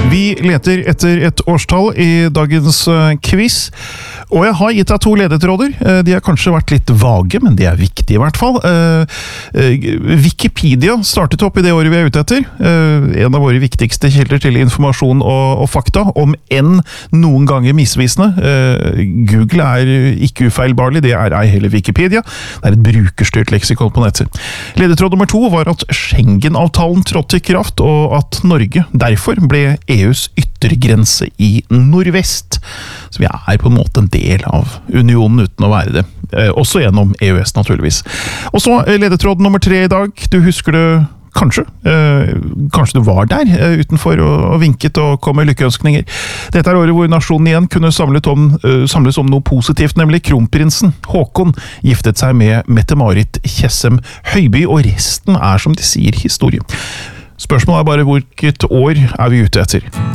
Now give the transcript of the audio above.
Vi leter etter et årstall i dagens quiz, og jeg har gitt deg 2 ledetråder. De har kanskje vært litt vage, men de er viktige i hvert fall. Wikipedia startet opp i det året vi er ute etter. En av våre viktigste kilder til informasjon og fakta, om enn noen ganger misvisende. Google er ikke ufeilbarlig, det er ei heller Wikipedia. Det er et brukerstyrt leksikon på nettet. Ledetråd nummer 2 var at Schengen-avtalen trådte i kraft, og at Norge derfor ble EUs yttergrense i nordvest. Så vi er på en måte en del av unionen uten å være det. Også gjennom EØS naturligvis. Og så ledetråd nummer 3 i dag. Du husker det kanskje. Kanskje du var der utenfor og vinket og kom med lykkeønskninger. Dette er året hvor nasjonen igjen kunne samles om noe positivt, nemlig kronprinsen Håkon giftet seg med Mette-Marit Tjessem Høiby, og resten er, som de sier, historie. Spørsmålet er bare hvilket år er vi ute etter.